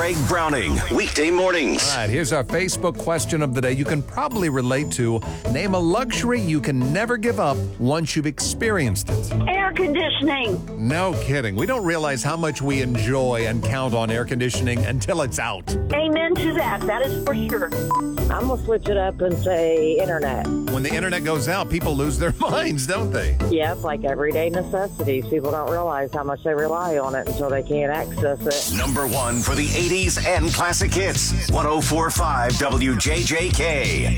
Greg Browning, weekday mornings. All right, here's our Facebook question of the day you can probably relate to. Name a luxury you can never give up once you've experienced it. Air conditioning. No kidding. We don't realize how much we enjoy and count on air conditioning until it's out. Amen to that. That is for sure. I'm going to switch it up and say internet. When the internet goes out, people lose their minds, don't they? Yeah, it's like everyday necessities. People don't realize how much they rely on it until they can't access it. Number one for the 80s and classic hits. 104.5 WJJK.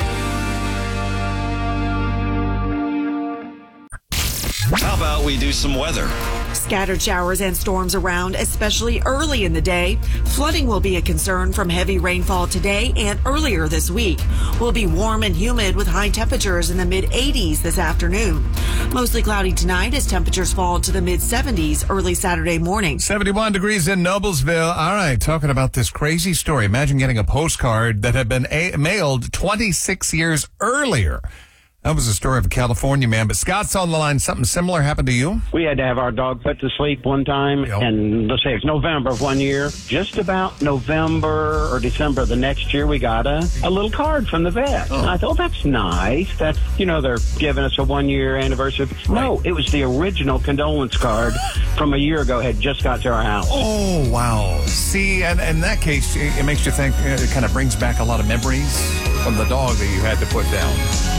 How about we do some weather? Scattered showers and storms around, especially early in the day. Flooding will be a concern from heavy rainfall today and earlier this week. Will be warm and humid with high temperatures in the mid-80s this afternoon. Mostly cloudy tonight as temperatures fall to the mid-70s early Saturday morning. 71 degrees in Noblesville. All right, talking about this crazy story. Imagine getting a postcard that had been mailed 26 years earlier. That was the story of a California man. But Scott's on the line. Something similar happened to you? We had to have our dog put to sleep one time, and let's say it's November of one year. Just about November or December of the next year, we got a little card from the vet. And I thought, that's nice. That's, they're giving us a 1 year anniversary. Right. No, it was the original condolence card from a year ago, had just got to our house. Oh, wow. See, and in that case, it makes you think, it kind of brings back a lot of memories from the dog that you had to put down.